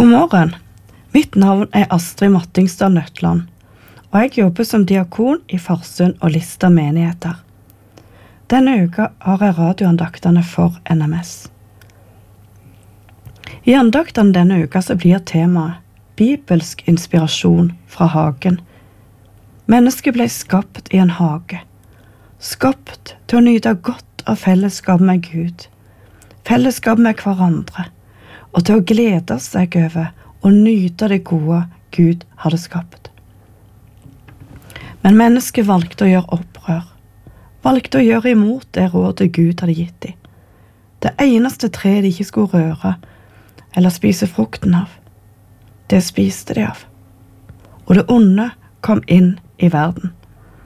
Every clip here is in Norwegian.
God morgen. Mitt navn Astrid Mattingstad Nøtland, og jeg jobber som diakon i Farsund og Lister menigheter. Denne uka har jeg radioandaktene for NMS. I andaktene denne uka så blir temaet bibelsk inspirasjon fra hagen. Mennesket ble skapt i en hage, skapt til å nyte godt av fellesskap med Gud, fellesskap med hverandre, og til å glede seg over og nyte det gode Gud hadde skapt. Men mennesket valgte å gjøre opprør, valgte å gjøre imot det rådet Gud hadde gitt dem. Det eneste treet de ikke skulle røre eller spise frukten av, det spiste de av. Og det onde kom inn i verden.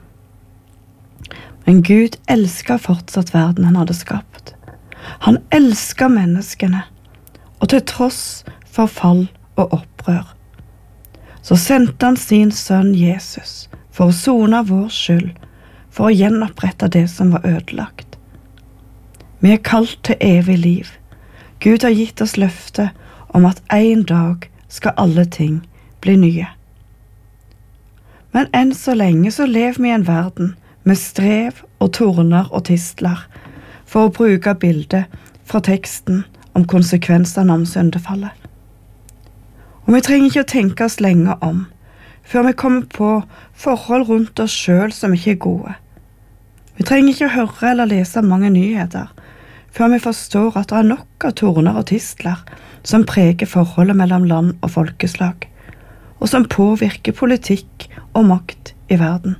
Men Gud elsket fortsatt verden han hadde skapt. Han elsket menneskene, og til tross for fall og opprør, så sendte han sin sønn Jesus for å sone vår skyld, for å gjenopprette det som var ødelagt. Vi kalt til evig liv. Gud har gitt oss løfte om at en dag skal alle ting bli nye. Men enn så lenge så lever vi i en verden med strev og torner og tistler, for å bruke bildet fra teksten om konsekvensene om syndefallet. Og vi trenger ikke å tenke oss lenge om, før vi kommer på forhold rundt oss selv som ikke er gode. Vi trenger ikke å høre eller lese mange nyheter, før vi forstår at det er nok av torner og tistler som preger forholdet mellom land og folkeslag, og som påvirker politikk og makt i verden.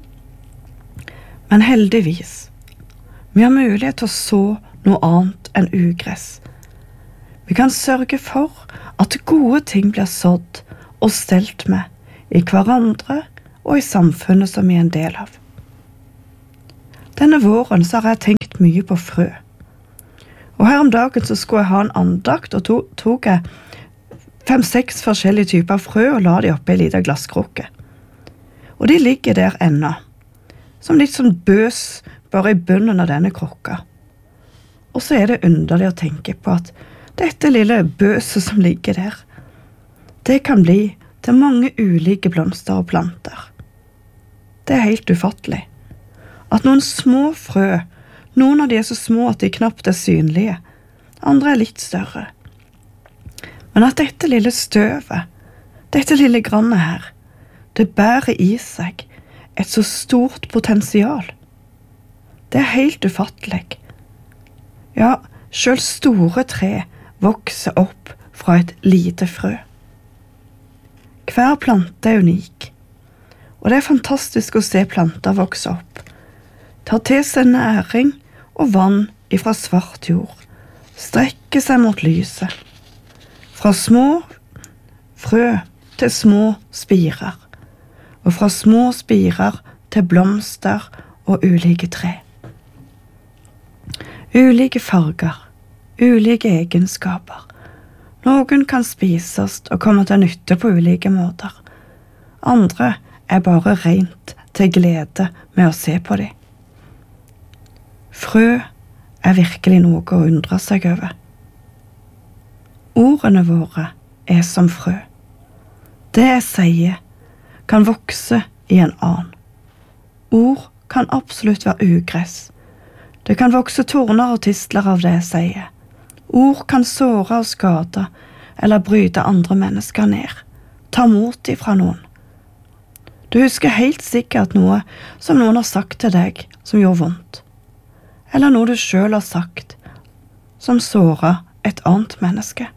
Men heldigvis, vi har mulighet til å så noe annet enn ugress. Vi kan sørge for at gode ting blir sådd og stelt med i hverandre og i samfunnet som vi er en del av. Denne våren så har jeg tenkt mye på frø. Og her om dagen så skulle jeg ha en andakt, og tok jeg 5-6 forskjellige typer frø og la de oppe i en liten glasskrukke. Og de ligger der ennå, som litt sånn bøs bare i bunnen av denne krukka. Og så er det underlig å tenke på at dette lille bøset som ligger der, det kan bli til mange ulike blomster og planter. Det er helt ufattelig. At noen små frø, noen av de er så små at de knapt er synlige, andre er litt større. Men at dette lille støvet, dette lille grannet her, det bærer i seg et så stort potensial. Det er helt ufattelig. Ja, selv store tre vokser opp fra et lite frø. Hver plante er unik, og det er fantastisk å se planter vokse opp. Ta til seg næring og vann ifra svart jord, strekke seg mot lyset. Fra små frø til små spirer, og fra små spirer til blomster og ulike tre. Ulike farger, ulike egenskaper. Noen kan spises og komme til nytte på ulike måter. Andre er bare rent til glede med å se på dem. Frø er virkelig noe å undre seg over. Ordene våre er som frø. Det jeg sier kan vokse i en annen. Ord kan absolutt være ugress. Det kan vokse torner og tistler av det jeg sier. Ord kan såre og skade, eller bryte andre mennesker ned. Ta mot ifra noen. Du husker helt sikkert noe som noen har sagt til deg som gjorde vondt. Eller noe du selv har sagt som såret et annet menneske.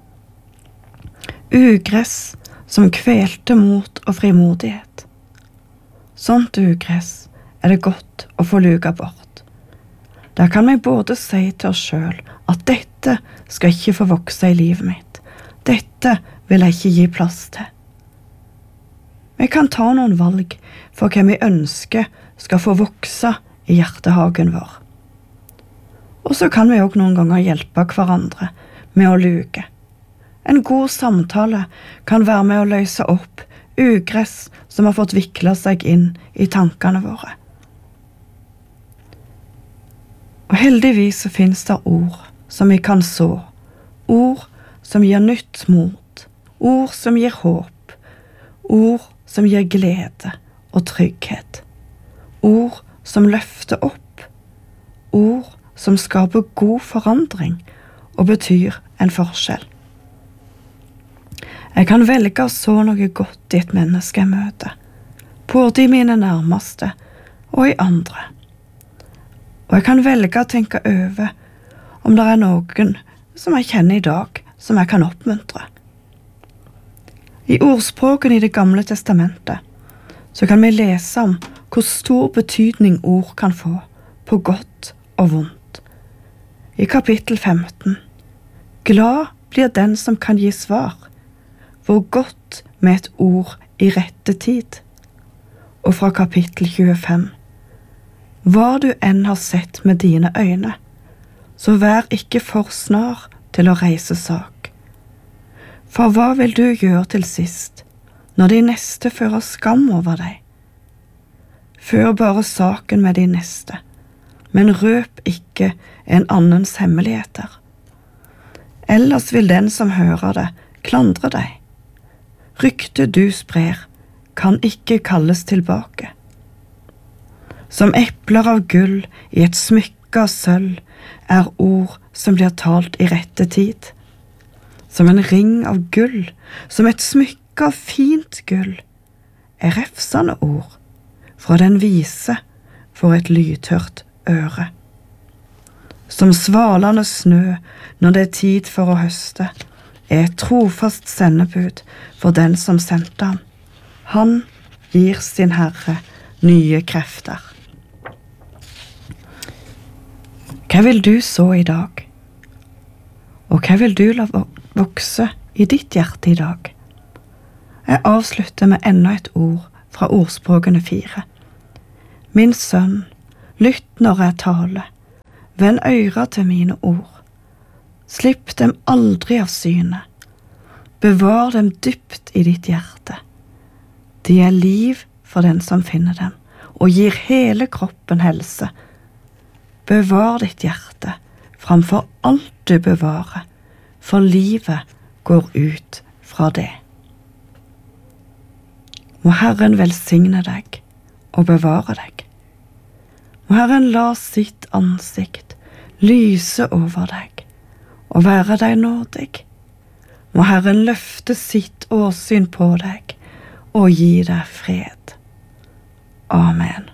Ugress som kvelte mot og frimodighet. Sånt ugress er det godt å få luka bort. Der kan vi både si til oss selv at dette skal ikke få vokse i livet mitt. Dette vil jeg ikke gi plass til. Vi kan ta noen valg for hva vi ønsker skal få vokse i hjertehagen vår. Og så kan vi også noen ganger hjelpe hverandre med å luke. En god samtale kan være med å løse opp ugress som har fått viklet seg inn i tankene våre. Og heldigvis så finnes det ord som vi kan så, ord som gir nytt mot, ord som gir håp, ord som gir glede og trygghet, ord som løfter opp, ord som skaper god forandring og betyr en forskjell. Jeg kan velge å så noe godt i et menneske jeg møter, både i mine nærmeste og i andre. Og jeg kan velge å tenke over om det noen som jeg kjenner i dag, som jeg kan oppmuntre. I ordspråken i Det gamle testamentet så kan vi lese om hvor stor betydning ord kan få, på godt og vondt. I kapittel 15: Glad blir den som kan gi svar, hvor godt med et ord i rette tid. Og fra kapittel 25: Hva du enn har sett med dine øyne, så vær ikke for snar til å reise sak. For hva vil du gjøre til sist, når de neste fører skam over deg? Før bare saken med de neste, men røp ikke en annens hemmeligheter. Ellers vil den som hører det, klandre deg. Ryktet du sprer, kan ikke kalles tilbake. Som epler av gull i et smykke av sølv er ord som blir talt i rette tid. Som en ring av gull, som et smykke av fint gull, er refsende ord fra den vise for et lydhørt øre. Som svalende snø når det er tid for å høste, er et trofast sendebud for den som sendte ham. Han gir sin Herre nye krefter. Hva vil du så i dag? Og hva vil du la vokse i ditt hjerte i dag? Jeg avslutter med enda et ord fra ordspråkene 4. Min sønn, lytt når jeg taler, vend øra til mine ord. Slipp dem aldri av syne. Bevar dem dypt i ditt hjerte. De er liv for den som finner dem, og gir hele kroppen helse. Bevar ditt hjerte framfor alt du bevarer, for livet går ut fra det. Må Herren velsigne deg og bevare deg. Må Herren la sitt ansikt lyse over deg og være deg nådig. Må Herren løfte sitt åsyn på deg og gi deg fred. Amen.